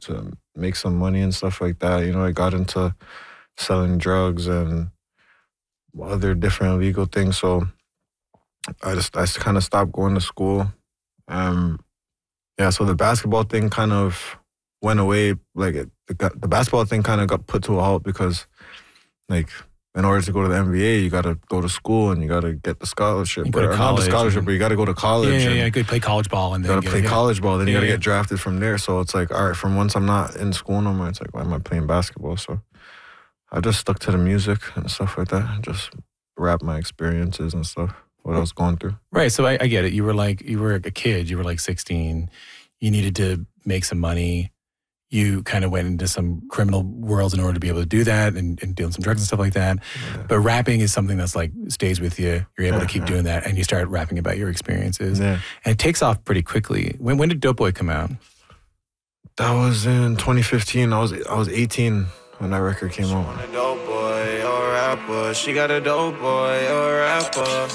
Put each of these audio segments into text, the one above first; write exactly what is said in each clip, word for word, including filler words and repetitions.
to make some money and stuff like that. You know, I got into selling drugs and other different illegal things. So I just I kind of stopped going to school. Um, yeah, so the basketball thing kind of went away. Like it, the, the basketball thing kind of got put to a halt because, like, in order to go to the N B A, you got to go to school and you got to get the scholarship. You go to or, college, not the scholarship, and, but you got to go to college. Yeah, yeah, and yeah. Go play college ball and you then got to play yeah. college ball. Then you yeah, got to yeah. get drafted from there. So it's like, all right, from once I'm not in school no more, it's like, why am I playing basketball? So I just stuck to the music and stuff like that. Just rap my experiences and stuff, what I was going through. Right. So I, I get it. You were like, you were a kid. You were like sixteen. You needed to make some money. You kind of went into some criminal worlds in order to be able to do that and, and dealing some drugs and stuff like that. Yeah. But rapping is something that's like stays with you. You're able to keep doing that and you start rapping about your experiences. Yeah. And it takes off pretty quickly. When when did Dope Boy come out? That was in twenty fifteen. I was I was eighteen when that record came out. A dope boy or rapper. She got a dope boy or rapper.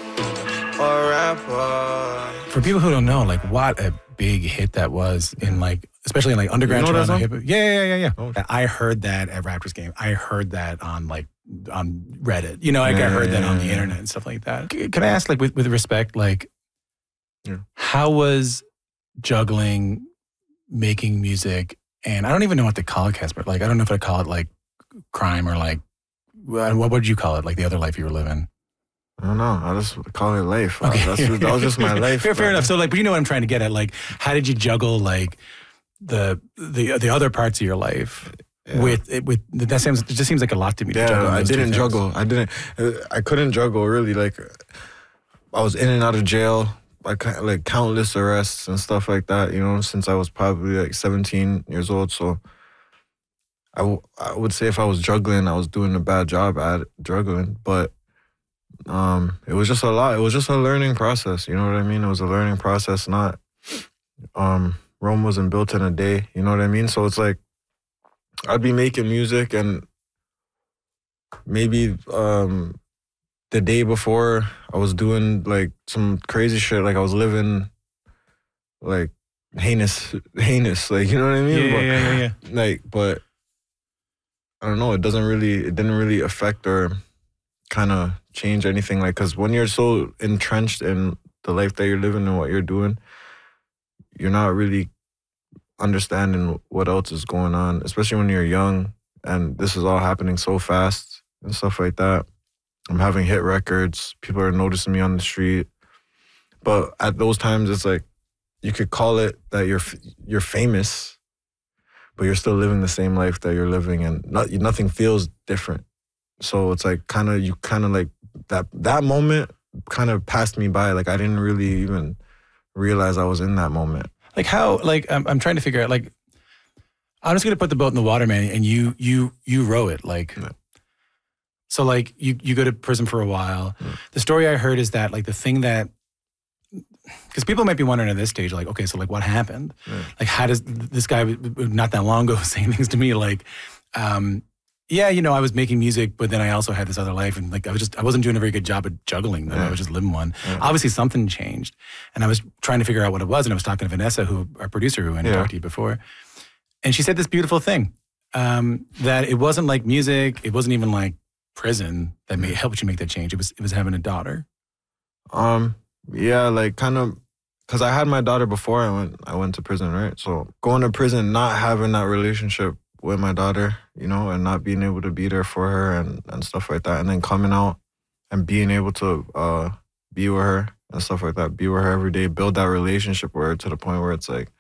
Or rapper. For people who don't know, like what a big hit that was in like, especially in like underground. You know that song? hip hop. Yeah, yeah, yeah, yeah. Oh. I heard that at Raptors game. I heard that on like on Reddit. You know, like Yeah, I heard yeah, that on yeah, the yeah. internet and stuff like that. C- Can I ask, like, with, with respect, like, Yeah. how was juggling, making music, and I don't even know what to call it, Casper. Like, I don't know if I call it like crime or like, what what would you call it? Like the other life you were living. I don't know. I just call it life. Uh, Okay. That's just, that was just my life. fair, fair but- enough. So, like, but you know what I'm trying to get at. Like, how did you juggle like the the the other parts of your life Yeah. with it? With that seems it just seems like a lot to me. To Yeah, juggle I those two didn't things. juggle. I didn't. I couldn't juggle really. Like, I was in and out of jail, like like countless arrests and stuff like that. You know, since I was probably like seventeen years old. So, I, w- I would say if I was juggling, I was doing a bad job at juggling. But um, it was just a lot. It was just a learning process. You know what I mean? It was a learning process. Not um, Rome wasn't built in a day. You know what I mean? So it's like I'd be making music and maybe um, the day before I was doing like some crazy shit. Like I was living like heinous, heinous. Like, you know what I mean? Yeah, but, yeah, yeah, yeah. Like, but I don't know. It doesn't really, it didn't really affect or kind of change anything. Like, cause when you're so entrenched in the life that you're living and what you're doing, you're not really understanding what else is going on, especially when you're young and this is all happening so fast and stuff like that. I'm having hit records. People are noticing me on the street. But at those times, it's like, you could call it that you're you're famous, but you're still living the same life that you're living, and not, nothing feels different. So it's like kind of, you kind of like, that that moment kind of passed me by. Like I didn't really even realize I was in that moment. Like how? Like I'm I'm trying to figure out. Like I'm just gonna put the boat in the water, man, and you you you row it. Like Yeah. so, like you you go to prison for a while. Yeah. The story I heard is that like the thing that. Because people might be wondering at this stage, like, okay, so like what happened? Yeah. Like how does this guy not that long ago was saying things to me like, um, yeah, you know, I was making music, but then I also had this other life, and like I was just I wasn't doing a very good job at juggling them. Yeah. I was just living one. Yeah. Obviously, something changed, and I was trying to figure out what it was. And I was talking to Vanessa, who our producer, who I Yeah. talked to you before, and she said this beautiful thing um, that it wasn't like music, it wasn't even like prison that made helped you make that change. It was it was having a daughter. Um, yeah, like kind of, cause I had my daughter before I went. I went to prison, right? So going to prison, not having that relationship with my daughter, you know, and not being able to be there for her and and stuff like that, and then coming out and being able to uh be with her and stuff like that, be with her every day, build that relationship with her to the point where it's like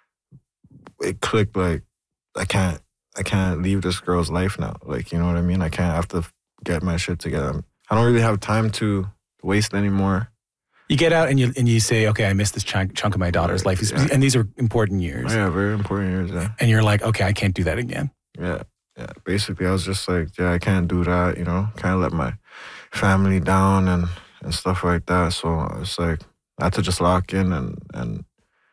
it clicked. Like I can't, I can't leave this girl's life now. Like, you know what I mean? I can't. I have to get my shit together. I don't really have time to waste anymore. You get out and you and you say, okay, I missed this chunk, chunk of my daughter's life, Yeah. and these are important years. Oh, yeah, very important years, yeah. And you're like, okay, I can't do that again. Yeah, yeah. Basically, I was just like, yeah, I can't do that, you know? Can't let my family down and, and stuff like that. So it's like, I had to just lock in and, and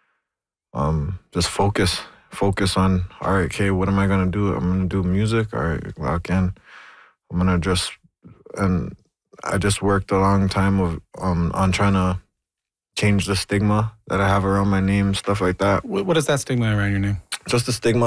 um just focus. Focus on, all right, okay, what am I going to do? I'm going to do music. All right, lock in. I'm going to just, and I just worked a long time of um on trying to change the stigma that I have around my name, stuff like that. What, what is that stigma around your name? Just the stigma